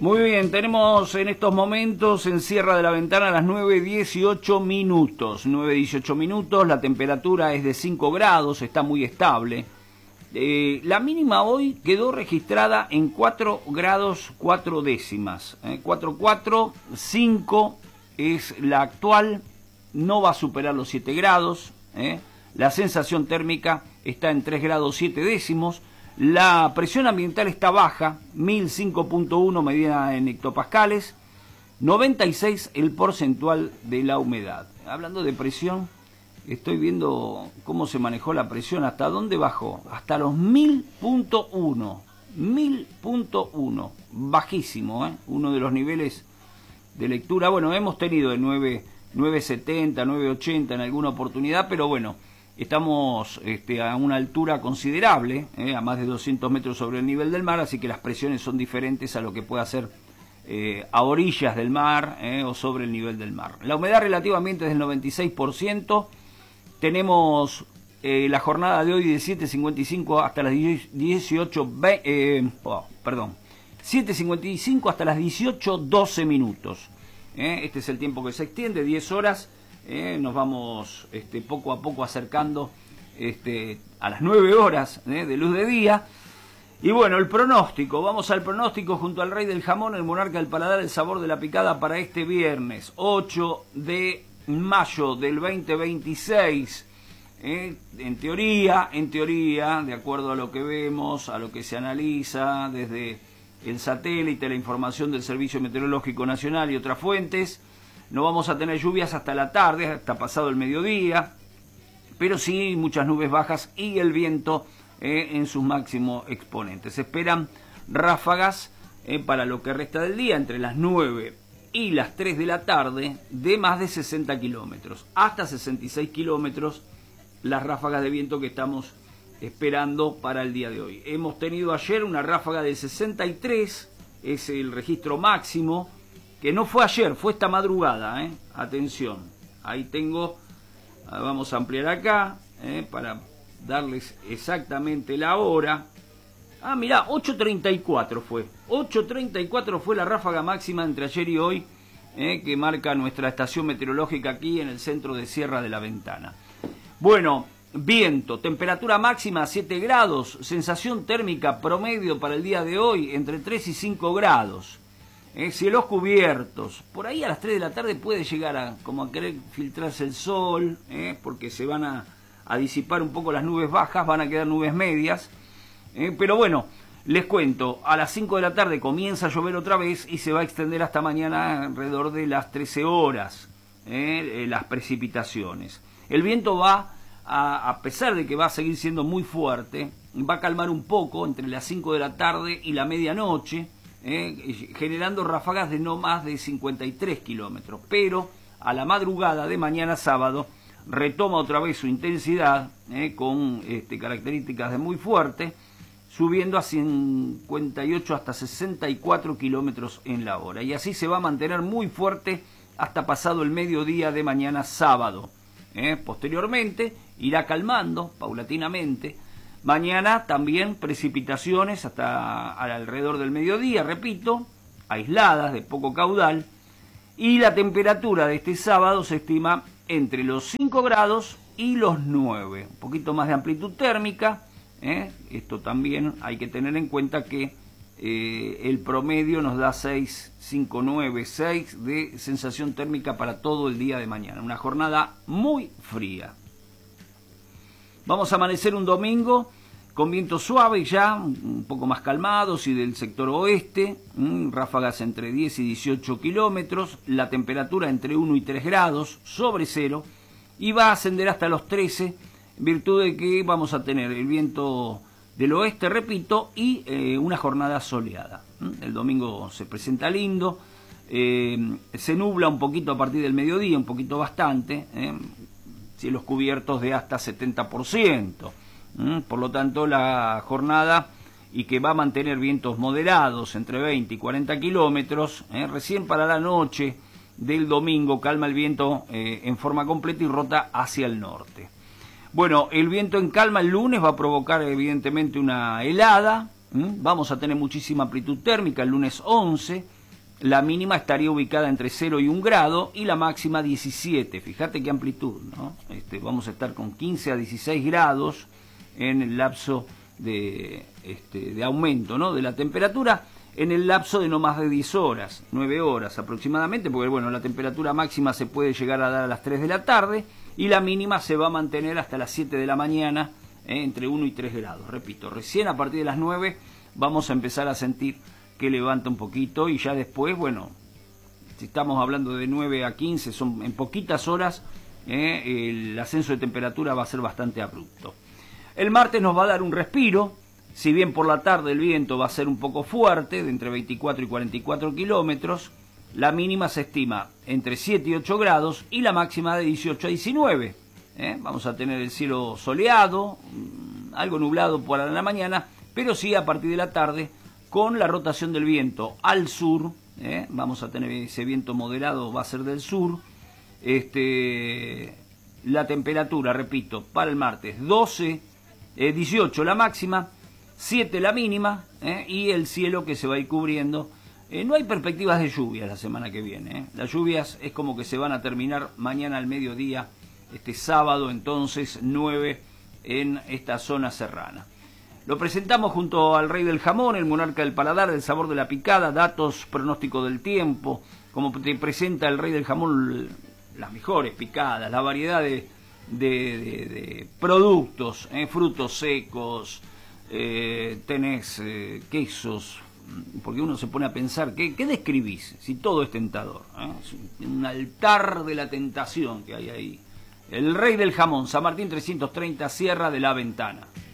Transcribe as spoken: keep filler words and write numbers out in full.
Muy bien, tenemos en estos momentos en Sierra de la Ventana las nueve dieciocho minutos. nueve dieciocho minutos, la temperatura es de cinco grados, está muy estable. Eh, la mínima hoy quedó registrada en cuatro grados cuatro décimas. Eh, cuatro cuatro cinco es la actual, no va a superar los siete grados. Eh. La sensación térmica está en tres grados siete décimos. La presión ambiental está baja, mil cinco punto uno medida en hectopascales, noventa y seis el porcentual de la humedad. Hablando de presión, estoy viendo cómo se manejó la presión, hasta dónde bajó, hasta los mil punto uno, mil punto uno, bajísimo, ¿eh? Uno de los niveles de lectura. Bueno, hemos tenido de nueve setenta, nueve ochenta en alguna oportunidad, pero bueno, estamos este, a una altura considerable, eh, a más de doscientos metros sobre el nivel del mar, así que las presiones son diferentes a lo que puede hacer eh, a orillas del mar eh, o sobre el nivel del mar. La humedad relativamente es del noventa y seis por ciento. Tenemos eh, la jornada de hoy de siete cincuenta y cinco hasta las dieciocho, eh, oh, perdón, siete cincuenta y cinco hasta las dieciocho doce minutos. Eh, este es el tiempo que se extiende, diez horas. Eh, nos vamos este, poco a poco acercando este, a las nueve horas eh, de luz de día. Y bueno, el pronóstico, vamos al pronóstico junto al rey del jamón, el monarca del paladar, el sabor de la picada para este viernes ocho de mayo del veinte veintiséis. Eh, en teoría, en teoría, de acuerdo a lo que vemos, a lo que se analiza desde el satélite, la información del Servicio Meteorológico Nacional y otras fuentes, no vamos a tener lluvias hasta la tarde, hasta pasado el mediodía, pero sí muchas nubes bajas y el viento eh, en sus máximos exponentes. Se esperan ráfagas eh, para lo que resta del día, entre las nueve y las tres de la tarde, de más de sesenta kilómetros, hasta sesenta y seis kilómetros las ráfagas de viento que estamos esperando para el día de hoy. Hemos tenido ayer una ráfaga de sesenta y tres, es el registro máximo, que no fue ayer, fue esta madrugada, ¿eh? Atención, ahí tengo, vamos a ampliar acá, ¿eh? Para darles exactamente la hora. Ah, mirá, ocho treinta y cuatro fue, ocho treinta y cuatro fue la ráfaga máxima entre ayer y hoy, ¿eh? Que marca nuestra estación meteorológica aquí en el centro de Sierra de la Ventana. Bueno, viento, temperatura máxima siete grados, sensación térmica promedio para el día de hoy entre tres y cinco grados. Eh, cielos cubiertos, por ahí a las tres de la tarde puede llegar a como a querer filtrarse el sol, eh, porque se van a, a disipar un poco las nubes bajas, van a quedar nubes medias, eh, pero bueno, les cuento, a las cinco de la tarde comienza a llover otra vez y se va a extender hasta mañana alrededor de las trece horas, eh, eh, las precipitaciones. El viento va, a, a pesar de que va a seguir siendo muy fuerte, va a calmar un poco entre las cinco de la tarde y la medianoche, Eh, generando ráfagas de no más de cincuenta y tres kilómetros, pero a la madrugada de mañana sábado retoma otra vez su intensidad, eh, con este, características de muy fuerte, subiendo a cincuenta y ocho hasta sesenta y cuatro kilómetros en la hora, y así se va a mantener muy fuerte hasta pasado el mediodía de mañana sábado. Eh, posteriormente irá calmando paulatinamente. Mañana también precipitaciones hasta alrededor del mediodía, repito, aisladas, de poco caudal, y la temperatura de este sábado se estima entre los cinco grados y los nueve, un poquito más de amplitud térmica, ¿eh? Esto también hay que tener en cuenta que eh, el promedio nos da seis, cinco, nueve, seis de sensación térmica para todo el día de mañana, una jornada muy fría. Vamos a amanecer un domingo con vientos suaves ya, un poco más calmados y del sector oeste, mmm, ráfagas entre diez y dieciocho kilómetros, la temperatura entre uno y tres grados sobre cero y va a ascender hasta los trece, en virtud de que vamos a tener el viento del oeste, repito, y eh, una jornada soleada. ¿Mm? El domingo se presenta lindo, eh, se nubla un poquito a partir del mediodía, un poquito bastante, eh, cielos cubiertos de hasta setenta por ciento. ¿Mm? Por lo tanto, la jornada, y que va a mantener vientos moderados entre veinte y cuarenta kilómetros, eh, recién para la noche del domingo calma el viento eh, en forma completa y rota hacia el norte. Bueno, el viento en calma el lunes va a provocar evidentemente una helada, ¿Mm? Vamos a tener muchísima amplitud térmica el lunes once. La mínima estaría ubicada entre cero y un grado y la máxima diecisiete. Fíjate qué amplitud, ¿no? Este, vamos a estar con quince a dieciséis grados en el lapso de, este, de aumento, ¿no?, de la temperatura en el lapso de no más de diez horas, nueve horas aproximadamente, porque bueno, la temperatura máxima se puede llegar a dar a las tres de la tarde y la mínima se va a mantener hasta las siete de la mañana, ¿eh?, entre uno y tres grados. Repito, recién a partir de las nueve vamos a empezar a sentir que levanta un poquito y ya después, bueno, si estamos hablando de nueve a quince, son en poquitas horas, eh, el ascenso de temperatura va a ser bastante abrupto. El martes nos va a dar un respiro, si bien por la tarde el viento va a ser un poco fuerte, de entre veinticuatro y cuarenta y cuatro kilómetros, la mínima se estima entre siete y ocho grados y la máxima de dieciocho a diecinueve. ¿eh? Vamos a tener el cielo soleado, algo nublado por la mañana, pero sí a partir de la tarde, con la rotación del viento al sur, ¿eh? vamos a tener ese viento moderado, va a ser del sur. Este, la temperatura, repito, para el martes doce, eh, dieciocho la máxima, siete la mínima, ¿eh? y el cielo que se va a ir cubriendo. Eh, no hay perspectivas de lluvias la semana que viene. ¿eh? Las lluvias es como que se van a terminar mañana al mediodía, este sábado entonces nueve en esta zona serrana. Lo presentamos junto al rey del jamón, el monarca del paladar, el sabor de la picada, datos, pronóstico del tiempo, como te presenta el rey del jamón, las mejores picadas, la variedad de, de, de, de productos, eh, frutos secos, eh, tenés eh, quesos, porque uno se pone a pensar, ¿qué, qué describís? Si todo es tentador, ¿eh? Es un altar de la tentación que hay ahí. El rey del jamón, San Martín trescientos treinta, Sierra de la Ventana.